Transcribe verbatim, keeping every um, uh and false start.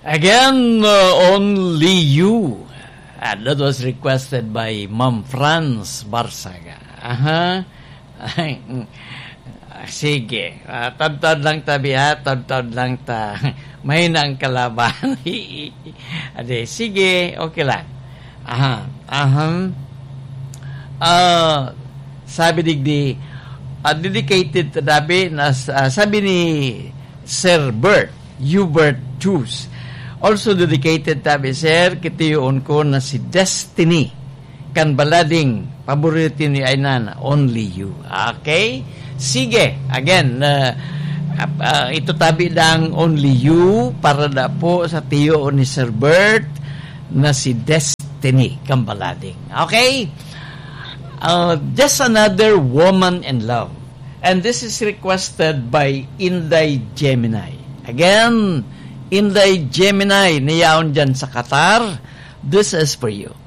Again, uh, Only You. And that was requested by Ma'am Franz Barsaga. Aha. Sige. Uh, tad-tad lang tabi ha. Tad-tad lang ta. May nang kalaban. Ade, sige. Okay lang. Aha. Aha. Uh, sabi digdi, uh, dedicated to dabi, na, uh, sabi ni Sir Bert, Hubert Juice. Also dedicated tabi, Sir, kitiyon ko na si Destiny. Kan balading, paborito ni Ainan, Only You. Okay? Sige. Again, uh, uh, ito tabi lang Only You para na po sa tiyo ni Sir Bert na si Destiny, kan balading. Okay? Uh, just Another Woman in Love. And this is requested by Inday Gemini. Again, Inday Gemini, niyaon dyan sa Qatar. This is for you.